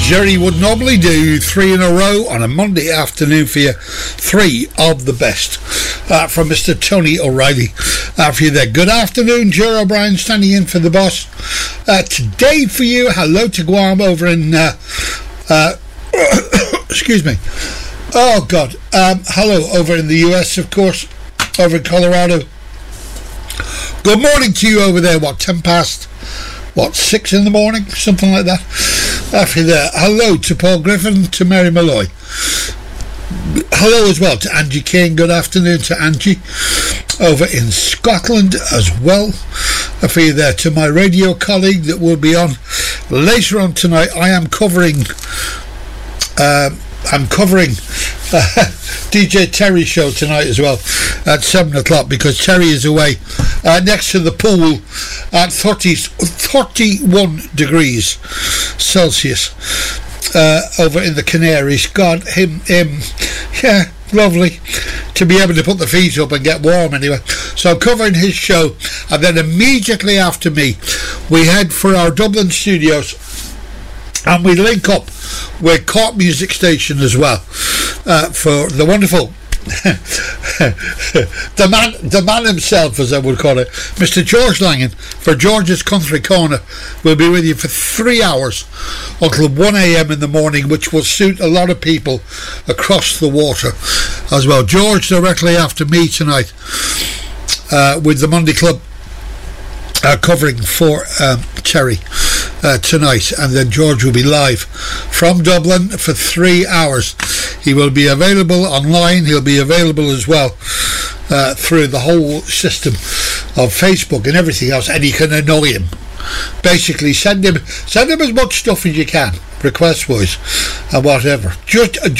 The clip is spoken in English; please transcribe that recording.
Jerry would normally do 3 in a row on a Monday afternoon for you. 3 of the best from Mr. Tony O'Reilly for you there. Good afternoon, Jerry O'Brien standing in for the boss today for you. Hello to Guam over in excuse me. Oh God. Hello over in the US, of course, over in Colorado. Good morning to you over there. 10 past 6 in the morning, something like that. After that, hello to Paul Griffin, to Mary Malloy. Hello as well to Angie King. Good afternoon to Angie over in Scotland as well. For you there, to my radio colleague that will be on later on tonight. I am covering DJ Terry's show tonight as well at 7 o'clock, because Terry is away next to the pool at 31 degrees Celsius over in the Canaries. God, him, yeah, lovely to be able to put the feet up and get warm anyway. So I'm covering his show, and then immediately after me we head for our Dublin studios and we link up with Cork Music Station as well for the wonderful the man himself, as I would call it, Mr. George Langan, for George's Country Corner. We'll be with you for 3 hours until 1 a.m. in the morning, which will suit a lot of people across the water as well. George directly after me tonight with the Monday Club covering for Terry tonight, and then George will be live from Dublin for 3 hours. He will be available online. He'll be available as well through the whole system of Facebook and everything else, and you can annoy him. Basically, send him as much stuff as you can, request wise and whatever.